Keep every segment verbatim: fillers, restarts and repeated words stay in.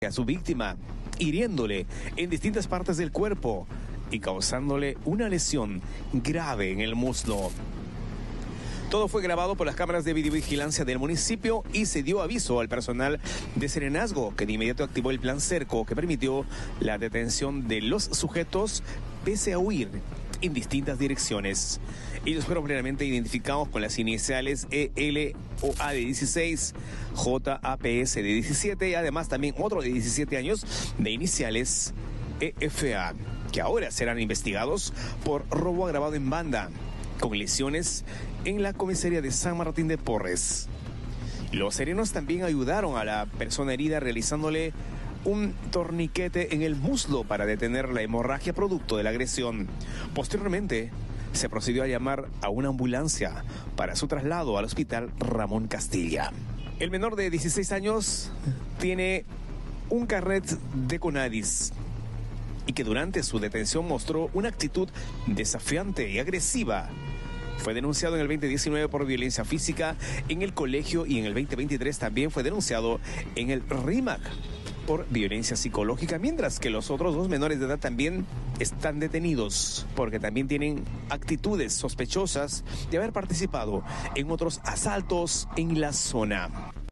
a su víctima, hiriéndole en distintas partes del cuerpo y causándole una lesión grave en el muslo. Todo fue grabado por las cámaras de videovigilancia del municipio y se dio aviso al personal de Serenazgo, que de inmediato activó el plan cerco que permitió la detención de los sujetos pese a huir en distintas direcciones. Ellos fueron plenamente identificados con las iniciales E L O A de dieciséis, J A P S de diecisiete y además también otro de diecisiete años de iniciales E F A, que ahora serán investigados por robo agravado en banda, con lesiones en la comisaría de San Martín de Porres. Los serenos también ayudaron a la persona herida realizándole un torniquete en el muslo para detener la hemorragia producto de la agresión. Posteriormente, se procedió a llamar a una ambulancia para su traslado al hospital Ramón Castilla. El menor de dieciséis años tiene un carnet de CONADIS y que durante su detención mostró una actitud desafiante y agresiva. Fue denunciado en el veinte diecinueve por violencia física en el colegio y en el veinte veintitrés también fue denunciado en el RIMAC por violencia psicológica, mientras que los otros dos menores de edad también están detenidos porque también tienen actitudes sospechosas de haber participado en otros asaltos en la zona.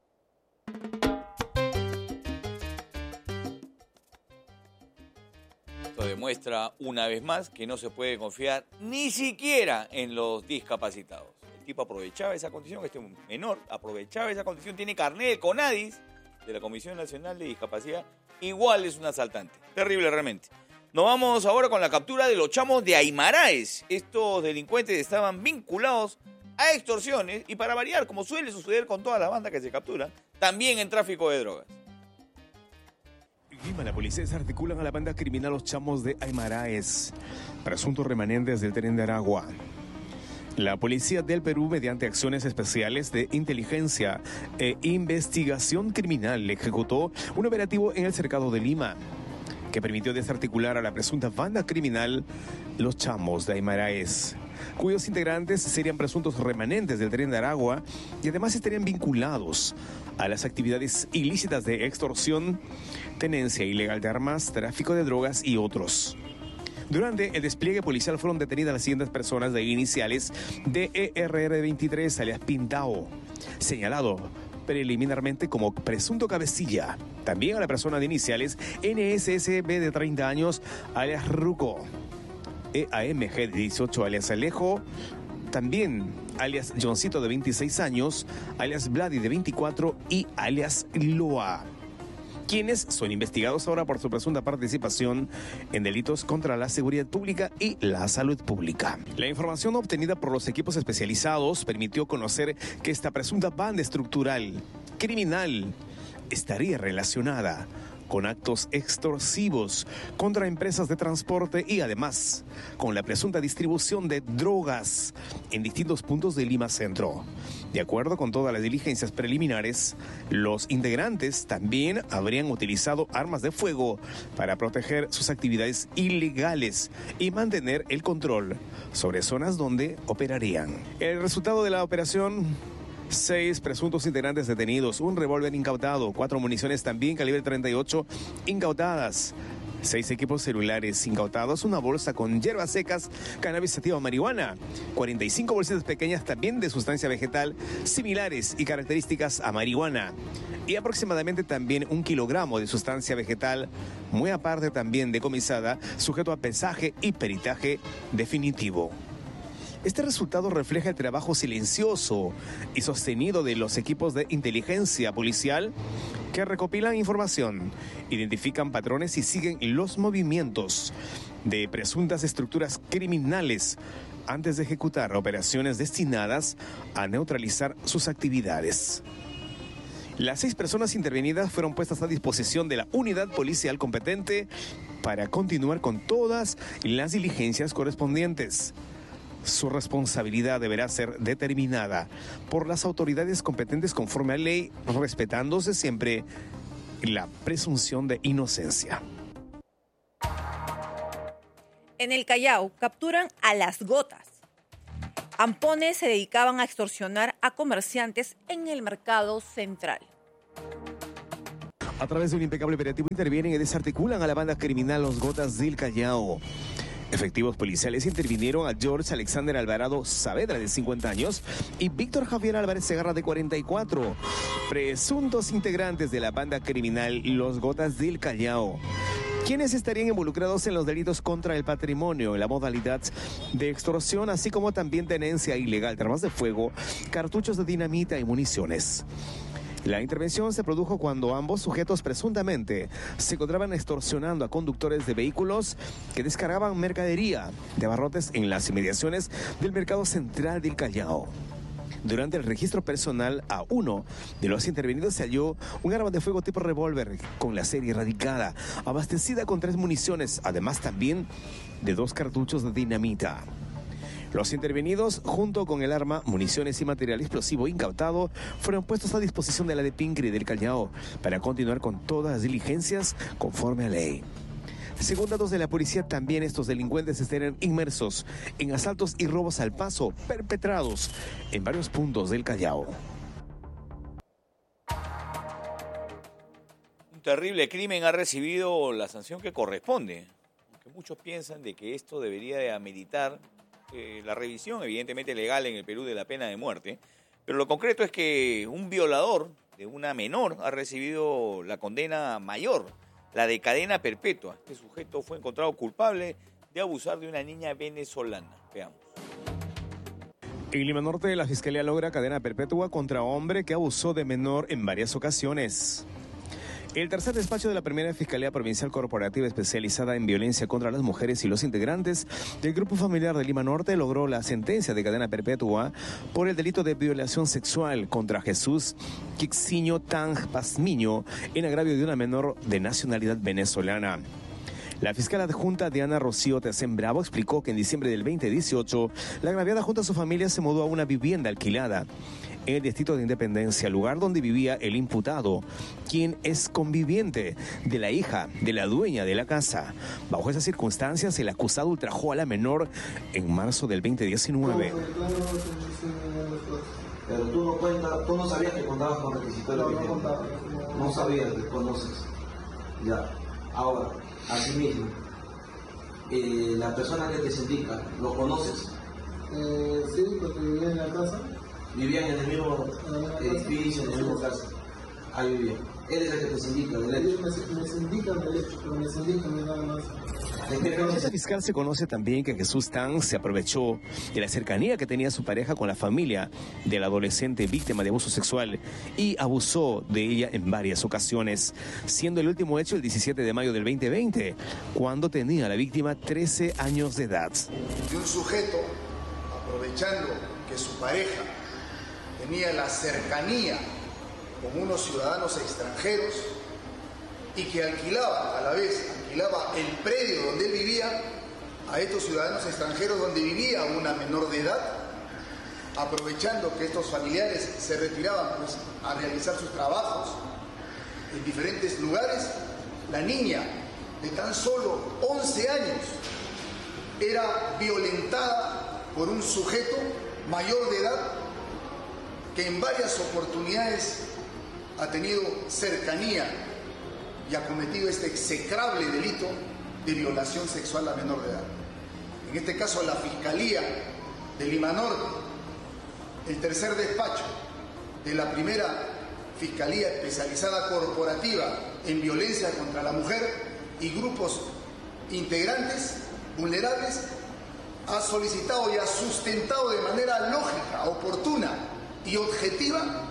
Esto demuestra una vez más que no se puede confiar ni siquiera en los discapacitados. El tipo aprovechaba esa condición, este menor aprovechaba esa condición, tiene carnet de CONADIS de la Comisión Nacional de Discapacidad, igual es un asaltante. Terrible realmente. Nos vamos ahora con la captura de los chamos de Aymaraes. Estos delincuentes estaban vinculados a extorsiones y, para variar, como suele suceder con todas las bandas que se capturan, también en tráfico de drogas. En Lima, la policía desarticulan a la banda criminal Los Chamos de Aymaraes, presuntos remanentes del tren de Aragua. La policía del Perú, mediante acciones especiales de inteligencia e investigación criminal, ejecutó un operativo en el cercado de Lima, que permitió desarticular a la presunta banda criminal Los Chamos de Aymaraes, cuyos integrantes serían presuntos remanentes del tren de Aragua y además estarían vinculados a las actividades ilícitas de extorsión, tenencia ilegal de armas, tráfico de drogas y otros. Durante el despliegue policial fueron detenidas las siguientes personas de iniciales de E R R veintitrés, alias Pintao, señalado preliminarmente como presunto cabecilla. También a la persona de iniciales N S S B de treinta años, alias Ruco. E A M G de dieciocho, alias Alejo. También alias Johncito de veintiséis años, alias Vladi de veinticuatro y alias Loa, quienes son investigados ahora por su presunta participación en delitos contra la seguridad pública y la salud pública. La información obtenida por los equipos especializados permitió conocer que esta presunta banda estructural criminal estaría relacionada con actos extorsivos contra empresas de transporte y además con la presunta distribución de drogas en distintos puntos de Lima Centro. De acuerdo con todas las diligencias preliminares, los integrantes también habrían utilizado armas de fuego para proteger sus actividades ilegales y mantener el control sobre zonas donde operarían. El resultado de la operación: seis presuntos integrantes detenidos, un revólver incautado, cuatro municiones también calibre treinta y ocho incautadas, seis equipos celulares incautados, una bolsa con hierbas secas, cannabis sativa, marihuana, cuarenta y cinco bolsitas pequeñas también de sustancia vegetal similares y características a marihuana, y aproximadamente también un kilogramo de sustancia vegetal, muy aparte también decomisada, sujeto a pesaje y peritaje definitivo. Este resultado refleja el trabajo silencioso y sostenido de los equipos de inteligencia policial que recopilan información, identifican patrones y siguen los movimientos de presuntas estructuras criminales antes de ejecutar operaciones destinadas a neutralizar sus actividades. Las seis personas intervenidas fueron puestas a disposición de la unidad policial competente para continuar con todas las diligencias correspondientes. Su responsabilidad deberá ser determinada por las autoridades competentes conforme a ley, respetándose siempre la presunción de inocencia. En el Callao capturan a Las Gotas. Ampones se dedicaban a extorsionar a comerciantes en el mercado central. A través de un impecable operativo intervienen y desarticulan a la banda criminal Los Gotas del Callao. Efectivos policiales intervinieron a George Alexander Alvarado Saavedra, de cincuenta años, y Víctor Javier Álvarez Segarra, de cuarenta y cuatro, presuntos integrantes de la banda criminal Los Gotas del Callao, quienes estarían involucrados en los delitos contra el patrimonio, en la modalidad de extorsión, así como también tenencia ilegal de armas de fuego, cartuchos de dinamita y municiones. La intervención se produjo cuando ambos sujetos presuntamente se encontraban extorsionando a conductores de vehículos que descargaban mercadería de abarrotes en las inmediaciones del mercado central del Callao. Durante el registro personal a uno de los intervenidos se halló un arma de fuego tipo revólver con la serie erradicada, abastecida con tres municiones, además también de dos cartuchos de dinamita. Los intervenidos, junto con el arma, municiones y material explosivo incautado, fueron puestos a disposición de la de Pincri del Callao para continuar con todas las diligencias conforme a ley. Según datos de la policía, también estos delincuentes estarían inmersos en asaltos y robos al paso perpetrados en varios puntos del Callao. Un terrible crimen ha recibido la sanción que corresponde, aunque muchos piensan de que esto debería de ameritar Eh, la revisión, evidentemente legal en el Perú, de la pena de muerte, pero lo concreto es que un violador de una menor ha recibido la condena mayor, la de cadena perpetua. Este sujeto fue encontrado culpable de abusar de una niña venezolana. Veamos. En Lima Norte, la Fiscalía logra cadena perpetua contra hombre que abusó de menor en varias ocasiones. El tercer despacho de la primera Fiscalía Provincial Corporativa especializada en violencia contra las mujeres y los integrantes del Grupo Familiar de Lima Norte logró la sentencia de cadena perpetua por el delito de violación sexual contra Jesús Quixiño Tang Pazmiño en agravio de una menor de nacionalidad venezolana. La fiscal adjunta Diana Rocío Tecén Bravo explicó que en diciembre del veinte dieciocho la agraviada junto a su familia se mudó a una vivienda alquilada en el distrito de Independencia, lugar donde vivía el imputado, quien es conviviente de la hija de la dueña de la casa. Bajo esas circunstancias, el acusado ultrajó a la menor en marzo del veinte diecinueve. Pero tú no cuentas, tú no sabías que contabas con requisitorio. No, no, no sabías, desconoces. Ya, ahora, asimismo, eh, la persona que te indica, ¿lo conoces? Eh, sí, porque vivía en la casa. Vivían en el mismo edificio, en la misma casa. Ahí vivían. Él es el que te indica del hecho. Me, me sindican del hecho, pero me sindican nada más. De la denuncia fiscal se conoce también que Jesús Tang se aprovechó de la cercanía que tenía su pareja con la familia del adolescente víctima de abuso sexual y abusó de ella en varias ocasiones, siendo el último hecho el diecisiete de mayo del veinte veinte, cuando tenía la víctima trece años de edad. De un sujeto, aprovechando que su pareja tenía la cercanía con unos ciudadanos extranjeros y que alquilaba, a la vez, alquilaba el predio donde él vivía a estos ciudadanos extranjeros donde vivía una menor de edad, aprovechando que estos familiares se retiraban pues, a realizar sus trabajos en diferentes lugares. La niña de tan solo once años era violentada por un sujeto mayor de edad que en varias oportunidades ha tenido cercanía y ha cometido este execrable delito de violación sexual a menor de edad. En este caso, la Fiscalía de Lima Norte, el tercer despacho de la primera Fiscalía Especializada Corporativa en Violencia contra la Mujer y grupos integrantes vulnerables, ha solicitado y ha sustentado de manera lógica, oportuna y objetiva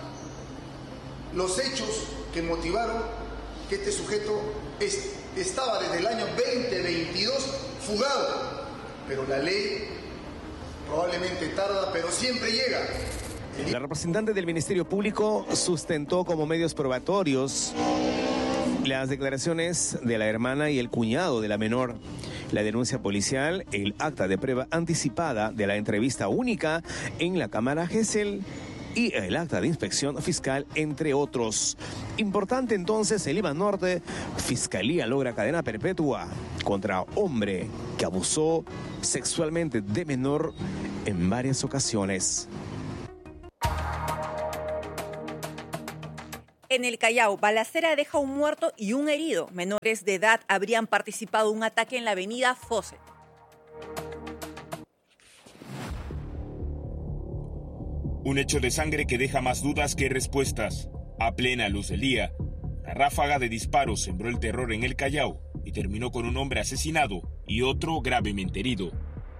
los hechos que motivaron que este sujeto es, estaba desde el año veinte veintidós fugado, pero la ley probablemente tarda, pero siempre llega. La representante del Ministerio Público sustentó como medios probatorios las declaraciones de la hermana y el cuñado de la menor, la denuncia policial, el acta de prueba anticipada de la entrevista única en la Cámara Gesell y el acta de inspección fiscal, entre otros. Importante entonces, en Lima Norte, Fiscalía logra cadena perpetua contra hombre que abusó sexualmente de menor en varias ocasiones. En el Callao, balacera deja un muerto y un herido. Menores de edad habrían participado en un ataque en la avenida Fawcett. Un hecho de sangre que deja más dudas que respuestas. A plena luz del día, una ráfaga de disparos sembró el terror en el Callao y terminó con un hombre asesinado y otro gravemente herido.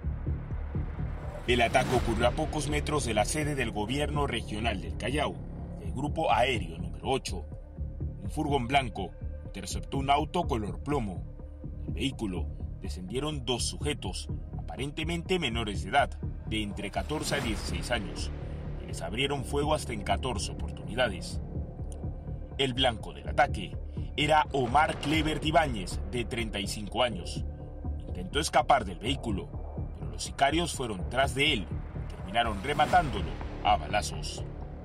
El ataque ocurrió a pocos metros de la sede del gobierno regional del Callao, el Grupo Aéreo número ocho. Un furgón blanco interceptó un auto color plomo. Del vehículo descendieron dos sujetos, aparentemente menores de edad, de entre catorce a dieciséis años, y les abrieron fuego hasta en catorce oportunidades. El blanco del ataque era Omar Clever Ibáñez, de treinta y cinco años. Intentó escapar del vehículo, pero los sicarios fueron tras de él y terminaron rematándolo a balazos.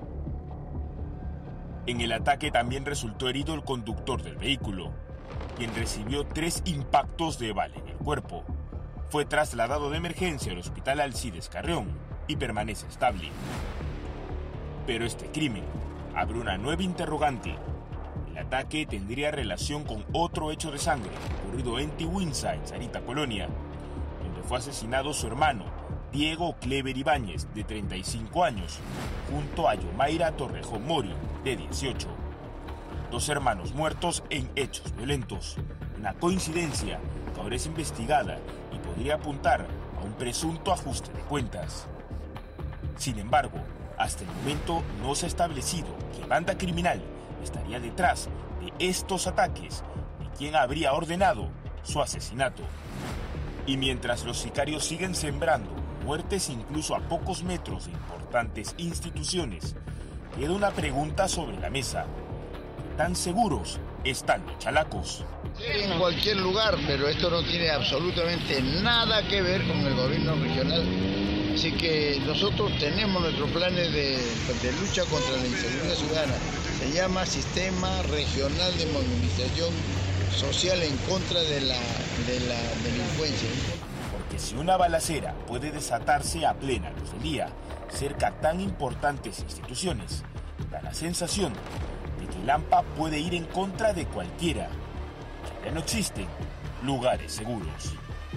En el ataque también resultó herido el conductor del vehículo, quien recibió tres impactos de bala en el cuerpo. Fue trasladado de emergencia al hospital Alcides Carrión y permanece estable. Pero este crimen abre una nueva interrogante. El ataque tendría relación con otro hecho de sangre ocurrido en Tiwinsa, en Sarita Colonia, donde fue asesinado su hermano, Diego Clever Ibáñez, de treinta y cinco años, junto a Yomaira Torrejón Mori, de dieciocho. Dos hermanos muertos en hechos violentos. Una coincidencia que ahora es investigada y podría apuntar a un presunto ajuste de cuentas. Sin embargo, hasta el momento no se ha establecido qué banda criminal estaría detrás de estos ataques y quién habría ordenado su asesinato. Y mientras los sicarios siguen sembrando muertes incluso a pocos metros de importantes instituciones, queda una pregunta sobre la mesa. ¿Qué tan seguros están los chalacos? En cualquier lugar, pero esto no tiene absolutamente nada que ver con el gobierno regional. Así que nosotros tenemos nuestros planes de, de lucha contra la inseguridad ciudadana. Se llama Sistema Regional de Movilización Social en contra de la, de la delincuencia. Porque si una balacera puede desatarse a plena luz del día, cerca tan importantes instituciones, da la sensación de que el AMPA puede ir en contra de cualquiera. Que ya no existen lugares seguros.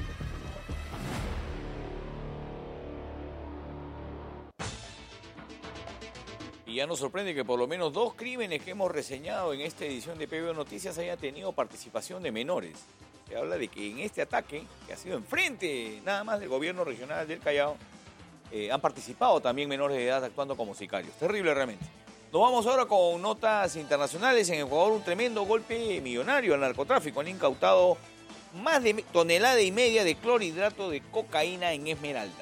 Y ya nos sorprende que por lo menos dos crímenes que hemos reseñado en esta edición de P B O Noticias hayan tenido participación de menores. Se habla de que en este ataque, que ha sido enfrente nada más del gobierno regional del Callao, eh, han participado también menores de edad actuando como sicarios. Terrible realmente. Nos vamos ahora con notas internacionales. En Ecuador, un tremendo golpe millonario al narcotráfico. Han incautado más de tonelada y media de clorhidrato de cocaína en Esmeraldas.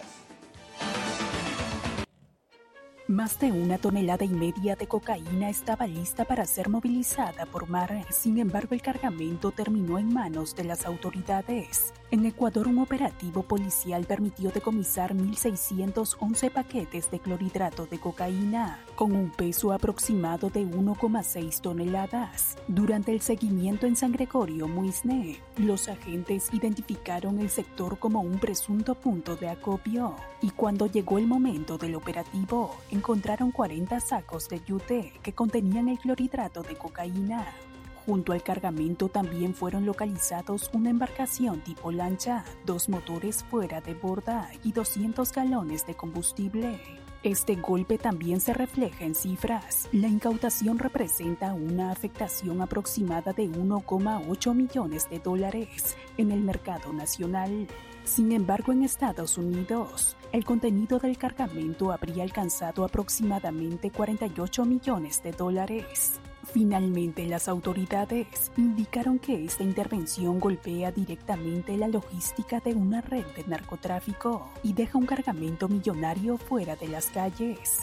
Más de una tonelada y media de cocaína estaba lista para ser movilizada por mar. Sin embargo, el cargamento terminó en manos de las autoridades. En Ecuador, un operativo policial permitió decomisar mil seiscientos once paquetes de clorhidrato de cocaína, con un peso aproximado de uno coma seis toneladas. Durante el seguimiento en San Gregorio, Muisne, los agentes identificaron el sector como un presunto punto de acopio, y cuando llegó el momento del operativo, encontraron cuarenta sacos de yute que contenían el clorhidrato de cocaína. Junto al cargamento también fueron localizados una embarcación tipo lancha, dos motores fuera de borda y doscientos galones de combustible. Este golpe también se refleja en cifras. La incautación representa una afectación aproximada de uno coma ocho millones de dólares en el mercado nacional. Sin embargo, en Estados Unidos, el contenido del cargamento habría alcanzado aproximadamente cuarenta y ocho millones de dólares. Finalmente, las autoridades indicaron que esta intervención golpea directamente la logística de una red de narcotráfico y deja un cargamento millonario fuera de las calles.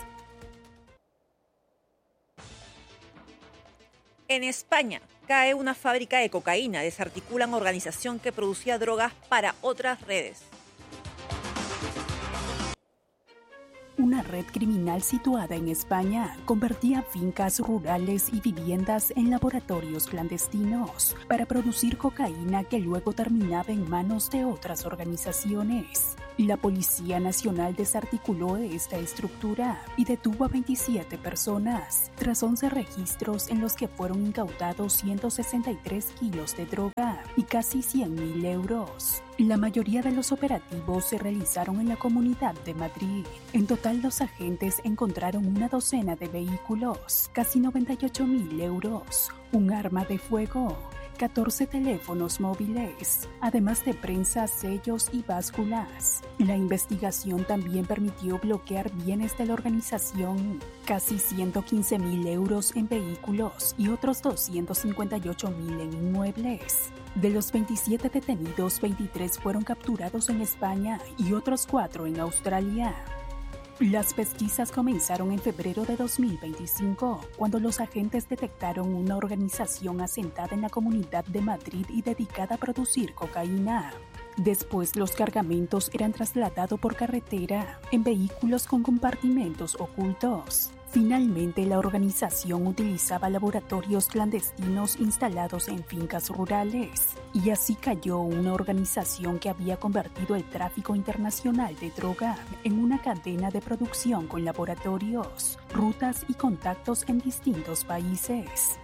En España, cae una fábrica de cocaína. Desarticulan organización que producía drogas para otras redes. Una una red criminal situada en España convertía fincas rurales y viviendas en laboratorios clandestinos para producir cocaína que luego terminaba en manos de otras organizaciones. La Policía Nacional desarticuló esta estructura y detuvo a veintisiete personas, tras once registros en los que fueron incautados ciento sesenta y tres kilos de droga y casi cien mil euros. La mayoría de los operativos se realizaron en la Comunidad de Madrid. En total, los agentes encontraron una docena de vehículos, casi noventa y ocho mil euros, un arma de fuego, catorce teléfonos móviles, además de prensas, sellos y básculas. La investigación también permitió bloquear bienes de la organización, casi ciento quince mil euros en vehículos y otros doscientos cincuenta y ocho mil en inmuebles. De los veintisiete detenidos, veintitrés fueron capturados en España y otros cuatro en Australia. Las pesquisas comenzaron en febrero de dos mil veinticinco, cuando los agentes detectaron una organización asentada en la Comunidad de Madrid y dedicada a producir cocaína. Después, los cargamentos eran trasladados por carretera en vehículos con compartimentos ocultos. Finalmente, la organización utilizaba laboratorios clandestinos instalados en fincas rurales, y así cayó una organización que había convertido el tráfico internacional de droga en una cadena de producción con laboratorios, rutas y contactos en distintos países.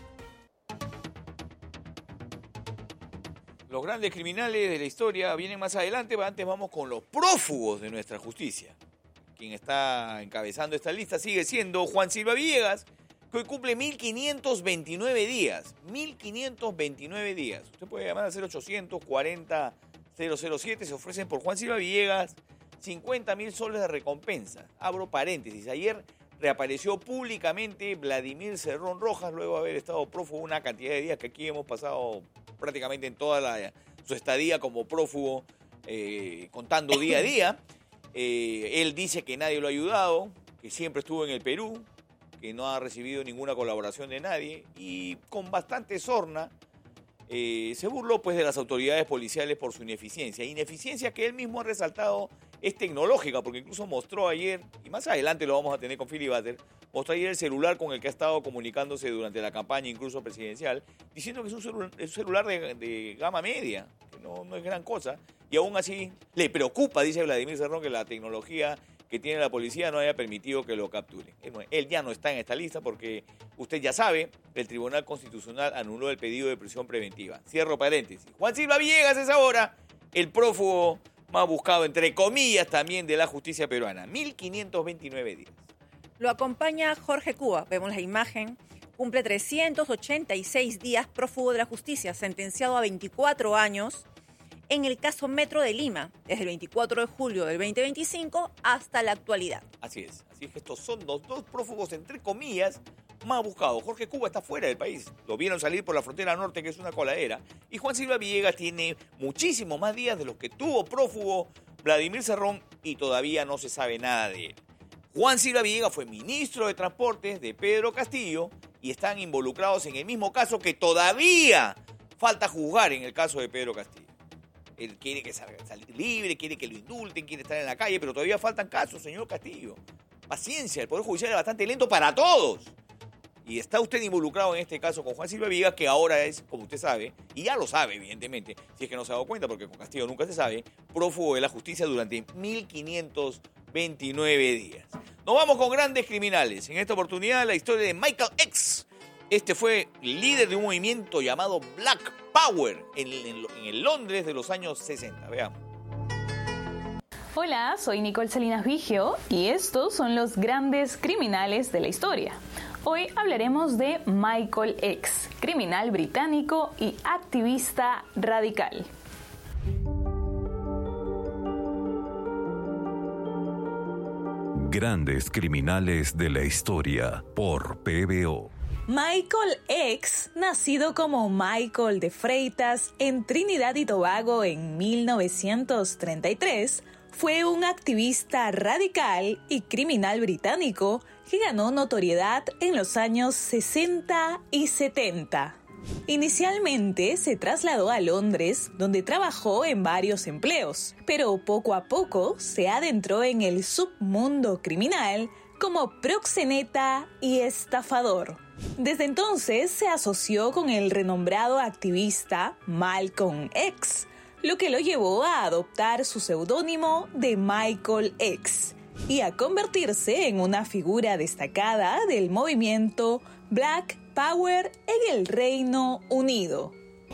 Los grandes criminales de la historia vienen más adelante, pero antes vamos con los prófugos de nuestra justicia. Quien está encabezando esta lista sigue siendo Juan Silva Villegas, que hoy cumple mil quinientos veintinueve días. mil quinientos veintinueve días. Usted puede llamar al cero ochocientos cuarenta cero cero siete. Se ofrecen por Juan Silva Villegas cincuenta mil soles de recompensa. Abro paréntesis. Ayer reapareció públicamente Vladimir Cerrón Rojas, luego de haber estado prófugo una cantidad de días que aquí hemos pasado prácticamente en toda la, su estadía como prófugo, eh, contando día a día. Eh, él dice que nadie lo ha ayudado, que siempre estuvo en el Perú, que no ha recibido ninguna colaboración de nadie, y con bastante sorna eh, se burló pues de las autoridades policiales por su ineficiencia. Ineficiencia que él mismo ha resaltado es tecnológica, porque incluso mostró ayer, y más adelante lo vamos a tener con Filibuster, mostró ayer el celular con el que ha estado comunicándose durante la campaña incluso presidencial, diciendo que es un celular, es un celular de, de gama media, que no, no es gran cosa, y aún así le preocupa, dice Vladimir Cerrón, que la tecnología que tiene la policía no haya permitido que lo capturen. Él ya no está en esta lista porque, usted ya sabe, el Tribunal Constitucional anuló el pedido de prisión preventiva. Cierro paréntesis. Juan Silva Villegas es ahora el prófugo más buscado, entre comillas, también de la justicia peruana. mil quinientos veintinueve días. Lo acompaña Jorge Cuba. Vemos la imagen. Cumple trescientos ochenta y seis días prófugo de la justicia, sentenciado a veinticuatro años en el caso Metro de Lima, desde el veinticuatro de julio del veinte veinticinco hasta la actualidad. Así es. Así es que estos son los dos prófugos, entre comillas, más buscados. Jorge Cuba está fuera del país. Lo vieron salir por la frontera norte, que es una coladera. Y Juan Silva Villegas tiene muchísimos más días de los que tuvo prófugo Vladimir Cerrón y todavía no se sabe nada de él. Juan Silva Villegas fue ministro de Transportes de Pedro Castillo y están involucrados en el mismo caso que todavía falta juzgar en el caso de Pedro Castillo. Él quiere que salga, salir libre, quiere que lo indulten, quiere estar en la calle, pero todavía faltan casos, señor Castillo. Paciencia, el Poder Judicial es bastante lento para todos. Y está usted involucrado en este caso con Juan Silva Villegas, que ahora es, como usted sabe, y ya lo sabe, evidentemente, si es que no se ha dado cuenta, porque con Castillo nunca se sabe, prófugo de la justicia durante mil quinientos veintinueve días. Nos vamos con grandes criminales. En esta oportunidad, la historia de Michael X. Este fue líder de un movimiento llamado Black Power en, en, en el Londres de los años sesenta. Veamos. Hola, soy Nicole Salinas Vigio y estos son los grandes criminales de la historia. Hoy hablaremos de Michael X, criminal británico y activista radical. Grandes criminales de la historia por P B O. Michael X, nacido como Michael de Freitas en Trinidad y Tobago en mil novecientos treinta y tres, fue un activista radical y criminal británico que ganó notoriedad en los años sesenta y setenta. Inicialmente se trasladó a Londres, donde trabajó en varios empleos, pero poco a poco se adentró en el submundo criminal como proxeneta y estafador. Desde entonces se asoció con el renombrado activista Malcolm X, lo que lo llevó a adoptar su seudónimo de Michael X y a convertirse en una figura destacada del movimiento Black Power en el Reino Unido.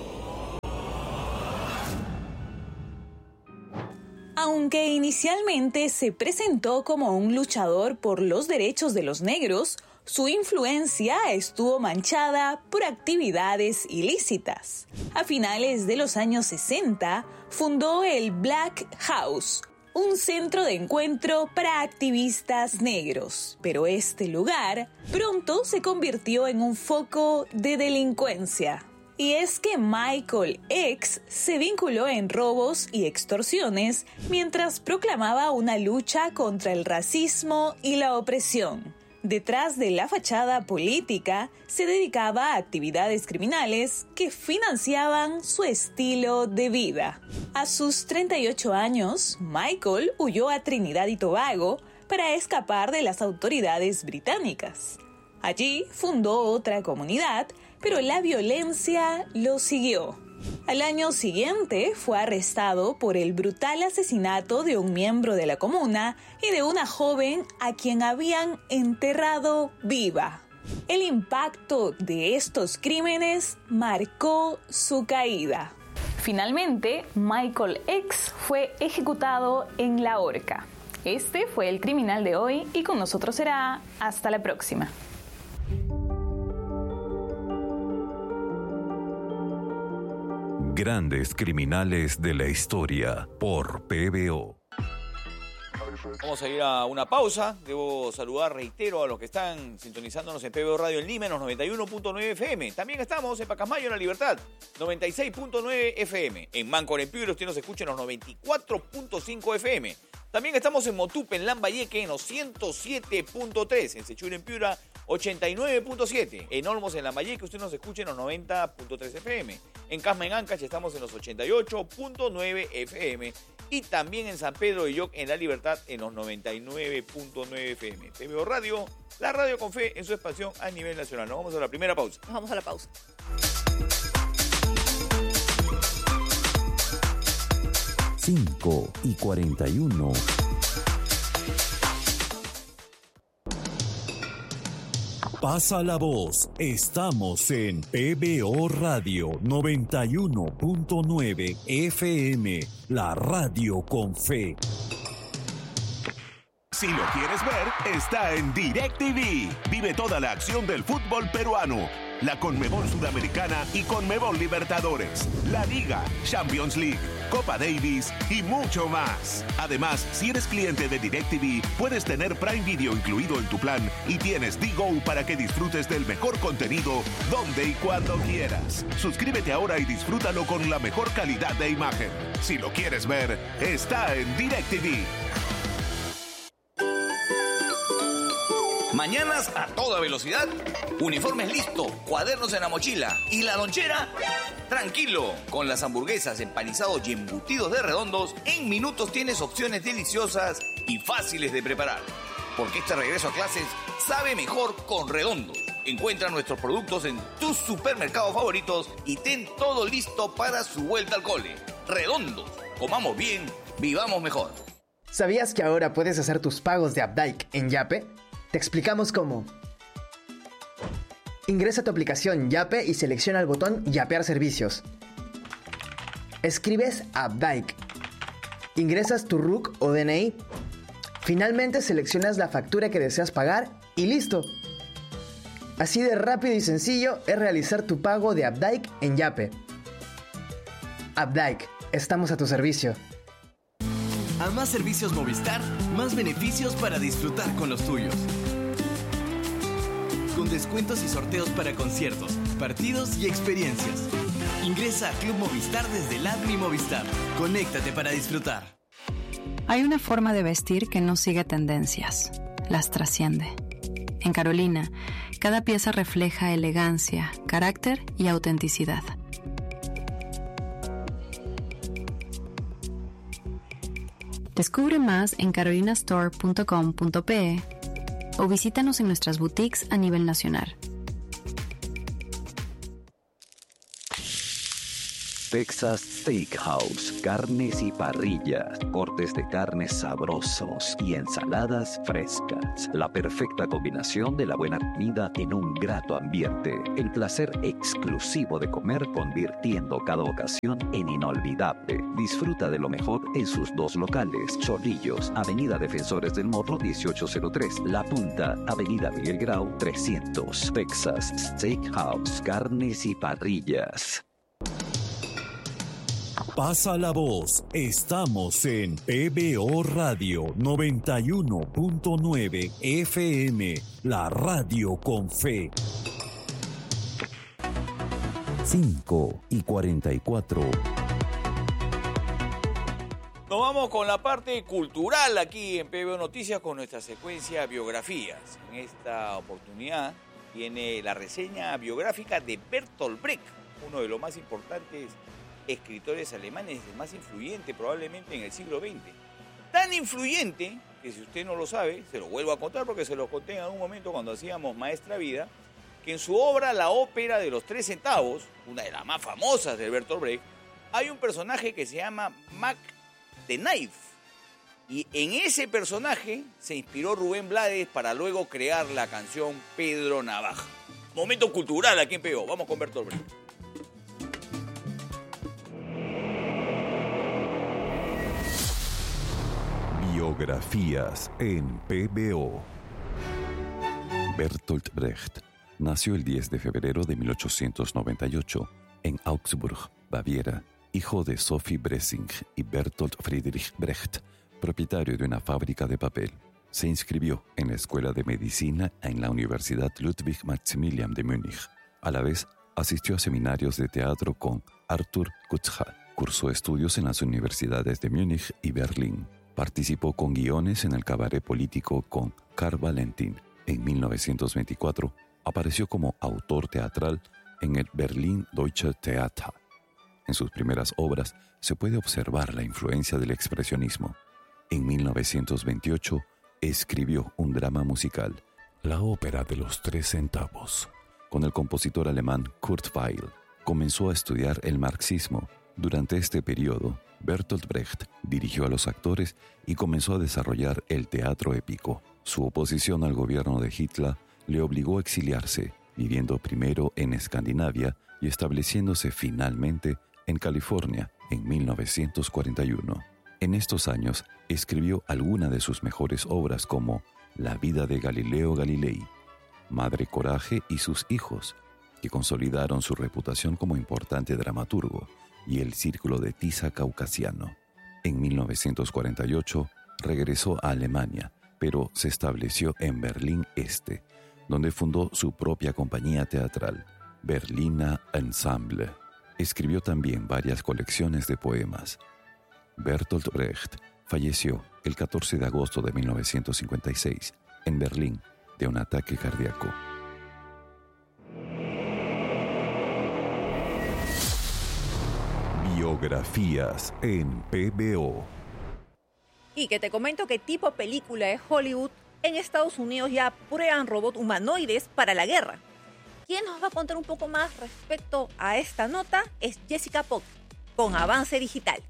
Aunque inicialmente se presentó como un luchador por los derechos de los negros, su influencia estuvo manchada por actividades ilícitas. A finales de los años sesenta, fundó el Black House, un centro de encuentro para activistas negros, pero este lugar pronto se convirtió en un foco de delincuencia. Y es que Michael X se vinculó en robos y extorsiones mientras proclamaba una lucha contra el racismo y la opresión. Detrás de la fachada política, se dedicaba a actividades criminales que financiaban su estilo de vida. A sus treinta y ocho años, Michael huyó a Trinidad y Tobago para escapar de las autoridades británicas. Allí fundó otra comunidad, pero la violencia lo siguió. Al año siguiente fue arrestado por el brutal asesinato de un miembro de la comuna y de una joven a quien habían enterrado viva. El impacto de estos crímenes marcó su caída. Finalmente, Michael X fue ejecutado en la horca. Este fue el criminal de hoy y con nosotros será hasta la próxima. Grandes criminales de la historia por P B O. Vamos a ir a una pausa. Debo saludar, reitero, a los que están sintonizándonos en P B O Radio en Lima, en los noventa y uno punto nueve F M. También estamos en Pacasmayo, en La Libertad, noventa y seis punto nueve F M. En Mancorempibre usted nos escucha en los noventa y cuatro punto cinco F M. También estamos en Motupe, en Lambayeque, en los ciento siete punto tres. En Sechura, en Piura, ochenta y nueve punto siete. En Olmos, en Lambayeque, usted nos escucha en los noventa punto tres F M. En Casma, en Ancash, estamos en los ochenta y ocho punto nueve F M. Y también en San Pedro de Yoc, en La Libertad, en los noventa y nueve punto nueve F M. P B O Radio, la radio con fe en su expansión a nivel nacional. Nos vamos a la primera pausa. Nos vamos a la pausa. cinco y cuarenta y uno. Pasa la voz. Estamos en P B O Radio noventa y uno punto nueve F M, la radio con fe. Si lo quieres ver, está en DirecTV. Vive toda la acción del fútbol peruano, la Conmebol Sudamericana y Conmebol Libertadores, la Liga, Champions League, Copa Davis y mucho más. Además, si eres cliente de DirecTV, puedes tener Prime Video incluido en tu plan y tienes D-Go para que disfrutes del mejor contenido donde y cuando quieras. Suscríbete ahora y disfrútalo con la mejor calidad de imagen. Si lo quieres ver, está en DirecTV. Mañanas a toda velocidad, uniformes listo, cuadernos en la mochila y la lonchera, tranquilo. Con las hamburguesas, empanizados y embutidos de Redondos, en minutos tienes opciones deliciosas y fáciles de preparar. Porque este regreso a clases sabe mejor con Redondos. Encuentra nuestros productos en tus supermercados favoritos y ten todo listo para su vuelta al cole. Redondos, comamos bien, vivamos mejor. ¿Sabías que ahora puedes hacer tus pagos de Updike en Yape? Te explicamos cómo. Ingresa a tu aplicación Yape y selecciona el botón Yapear servicios. Escribes Updike. Ingresas tu R U C o D N I. Finalmente seleccionas la factura que deseas pagar y listo. Así de rápido y sencillo es realizar tu pago de Updike en Yape. Updike, estamos a tu servicio. A más servicios Movistar, más beneficios para disfrutar con los tuyos. Con descuentos y sorteos para conciertos, partidos y experiencias. Ingresa a Club Movistar desde el app Mi Movistar. Conéctate para disfrutar. Hay una forma de vestir que no sigue tendencias, las trasciende. En Carolina, cada pieza refleja elegancia, carácter y autenticidad. Descubre más en carolinastore punto com punto pe o visítanos en nuestras boutiques a nivel nacional. Texas Steakhouse, carnes y parrillas, cortes de carnes sabrosos y ensaladas frescas. La perfecta combinación de la buena comida en un grato ambiente. El placer exclusivo de comer convirtiendo cada ocasión en inolvidable. Disfruta de lo mejor en sus dos locales. Chorrillos, Avenida Defensores del Morro dieciocho cero tres. La Punta, Avenida Miguel Grau trescientos. Texas Steakhouse, carnes y parrillas. Pasa la voz, estamos en P B O Radio noventa y uno punto nueve F M, la radio con fe. cinco y cuarenta y cuatro. Nos vamos con la parte cultural aquí en P B O Noticias con nuestra secuencia biografías. En esta oportunidad viene la reseña biográfica de Bertolt Brecht, uno de los más importantes escritores alemanes, el más influyente probablemente en el siglo veinte. Tan influyente que, si usted no lo sabe, se lo vuelvo a contar porque se lo conté en algún momento cuando hacíamos Maestra Vida, que en su obra La ópera de los tres centavos, una de las más famosas de Bertolt Brecht, hay un personaje que se llama Mac the Knife. Y en ese personaje se inspiró Rubén Blades para luego crear la canción Pedro Navaja. Momento cultural aquí en P B O. Vamos con Bertolt Brecht. Biografías en P B O. Bertolt Brecht nació el diez de febrero de mil ochocientos noventa y ocho en Augsburg, Baviera, hijo de Sophie Bressing y Bertolt Friedrich Brecht, propietario de una fábrica de papel. Se inscribió en la Escuela de Medicina en la Universidad Ludwig Maximilian de Múnich. A la vez, asistió a seminarios de teatro con Arthur Kutzcha. Cursó estudios en las universidades de Múnich y Berlín. Participó con guiones en el cabaret político con Karl Valentin. En mil novecientos veinticuatro apareció como autor teatral en el Berlin Deutsche Theater. En sus primeras obras se puede observar la influencia del expresionismo. En mil novecientos veintiocho escribió un drama musical, La ópera de los tres centavos. Con el compositor alemán Kurt Weill comenzó a estudiar el marxismo. Durante este periodo, Bertolt Brecht dirigió a los actores y comenzó a desarrollar el teatro épico. Su oposición al gobierno de Hitler le obligó a exiliarse, viviendo primero en Escandinavia y estableciéndose finalmente en California en mil novecientos cuarenta y uno. En estos años escribió algunas de sus mejores obras como La vida de Galileo Galilei, Madre Coraje y sus hijos, que consolidaron su reputación como importante dramaturgo, y El Círculo de Tiza Caucasiano. En mil novecientos cuarenta y ocho regresó a Alemania, pero se estableció en Berlín Este, donde fundó su propia compañía teatral, Berliner Ensemble. Escribió también varias colecciones de poemas. Bertolt Brecht falleció el catorce de agosto de mil novecientos cincuenta y seis en Berlín de un ataque cardíaco. Biografías en P B O. Y que te comento que tipo película de Hollywood, en Estados Unidos ya prueban robots humanoides para la guerra. Quien nos va a contar un poco más respecto a esta nota es Jessica Pock, con Avance Digital.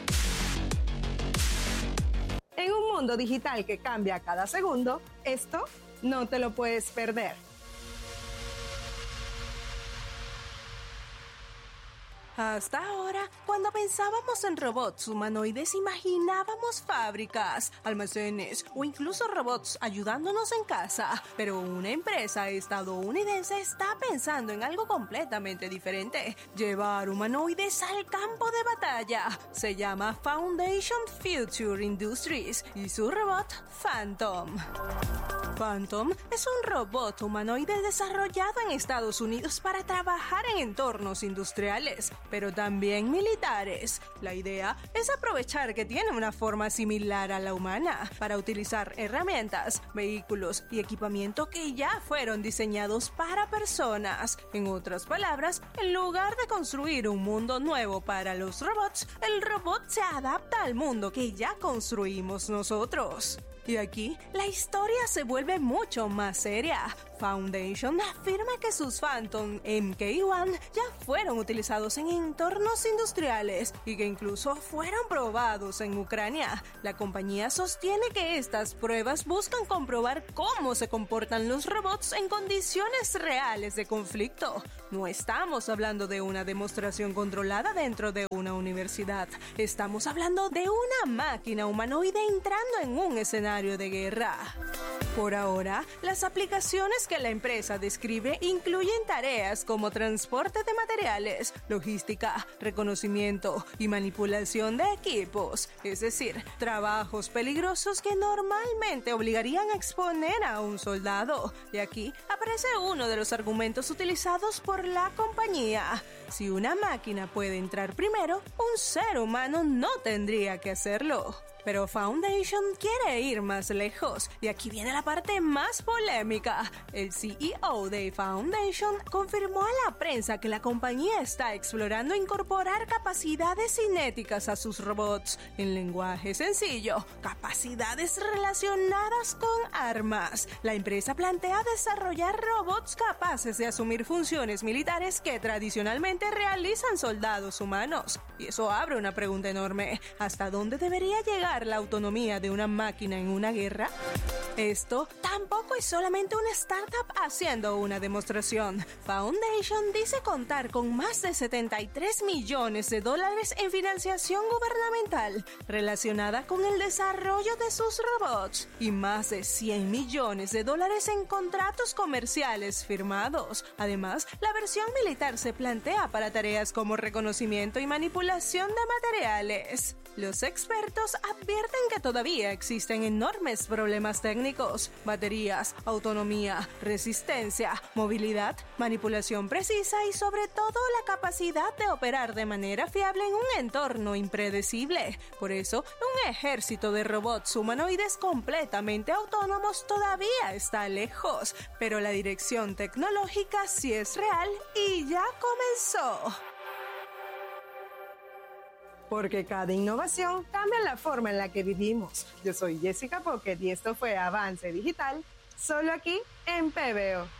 En un mundo digital que cambia cada segundo, esto no te lo puedes perder. Hasta ahora, cuando pensábamos en robots humanoides, imaginábamos fábricas, almacenes o incluso robots ayudándonos en casa. Pero una empresa estadounidense está pensando en algo completamente diferente: llevar humanoides al campo de batalla. Se llama Foundation Future Industries y su robot Phantom. Phantom es un robot humanoide desarrollado en Estados Unidos para trabajar en entornos industriales. pero también militares. La idea es aprovechar que tienen una forma similar a la humana para utilizar herramientas, vehículos y equipamiento que ya fueron diseñados para personas. En otras palabras, en lugar de construir un mundo nuevo para los robots, el robot se adapta al mundo que ya construimos nosotros. Y aquí, la historia se vuelve mucho más seria. Foundation afirma que sus Phantom M K uno ya fueron utilizados en entornos industriales y que incluso fueron probados en Ucrania. La compañía sostiene que estas pruebas buscan comprobar cómo se comportan los robots en condiciones reales de conflicto. No estamos hablando de una demostración controlada dentro de una universidad. Estamos hablando de una máquina humanoide entrando en un escenario de guerra. Por ahora, las aplicaciones que la empresa describe incluyen tareas como transporte de materiales, logística, reconocimiento y manipulación de equipos, es decir, trabajos peligrosos que normalmente obligarían a exponer a un soldado. Y aquí aparece uno de los argumentos utilizados por la compañía. Si una máquina puede entrar primero, un ser humano no tendría que hacerlo. Pero Foundation quiere ir más lejos, y aquí viene la parte más polémica. El C E O de Foundation confirmó a la prensa que la compañía está explorando incorporar capacidades cinéticas a sus robots. En lenguaje sencillo, capacidades relacionadas con armas. La empresa plantea desarrollar robots capaces de asumir funciones militares que tradicionalmente realizan soldados humanos. Y eso abre una pregunta enorme. ¿Hasta dónde debería llegar la autonomía de una máquina en una guerra? Esto tampoco es solamente una startup haciendo una demostración. Foundation dice contar con más de setenta y tres millones de dólares en financiación gubernamental relacionada con el desarrollo de sus robots y más de cien millones de dólares en contratos comerciales firmados. Además, la versión militar se plantea para tareas como reconocimiento y manipulación de materiales. Los expertos advierten que todavía existen enormes problemas técnicos: baterías, autonomía, resistencia, movilidad, manipulación precisa y sobre todo la capacidad de operar de manera fiable en un entorno impredecible. Por eso, un ejército de robots humanoides completamente autónomos todavía está lejos, pero la dirección tecnológica sí es real y ya comenzó. Porque cada innovación cambia la forma en la que vivimos. Yo soy Jessica Pocket y esto fue Avance Digital, solo aquí en P B O.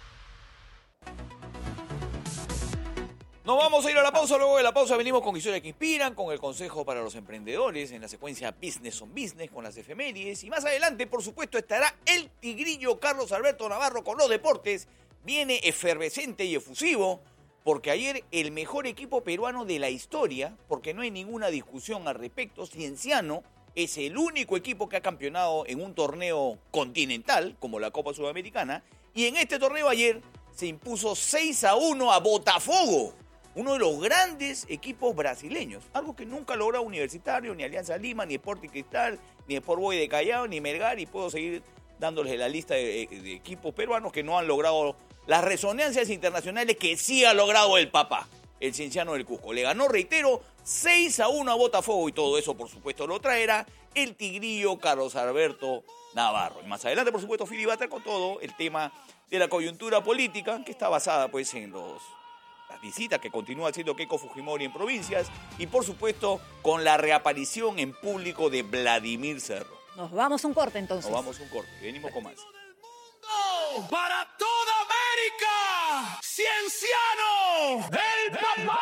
Nos vamos a ir a la pausa. Luego de la pausa venimos con historias que inspiran, con el consejo para los emprendedores, en la secuencia Business on Business, con las efemérides. Y más adelante, por supuesto, estará el tigrillo Carlos Alberto Navarro con los deportes. Viene efervescente y efusivo, porque ayer el mejor equipo peruano de la historia, porque no hay ninguna discusión al respecto, Cienciano es el único equipo que ha campeonado en un torneo continental, como la Copa Sudamericana, y en este torneo ayer se impuso seis a uno a Botafogo, uno de los grandes equipos brasileños, algo que nunca ha logrado Universitario, ni Alianza Lima, ni Sporting Cristal, ni Sport Boys de Callao, ni Melgar, y puedo seguir dándoles la lista de, de equipos peruanos que no han logrado las resonancias internacionales que sí ha logrado el papá, el Cienciano del Cusco. Le ganó, reitero, seis a uno a Botafogo, y todo eso, por supuesto, lo traerá el tigrillo Carlos Alberto Navarro. Y más adelante, por supuesto, Philly va a estar con todo el tema de la coyuntura política, que está basada pues en los, las visitas que continúa haciendo Keiko Fujimori en provincias, y por supuesto, con la reaparición en público de Vladimir Cerro. Nos vamos a un corte, entonces. Nos vamos a un corte, venimos con más. Para toda América, Cienciano, el papá.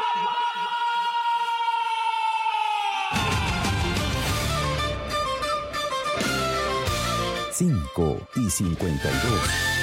cinco y cincuenta y dos.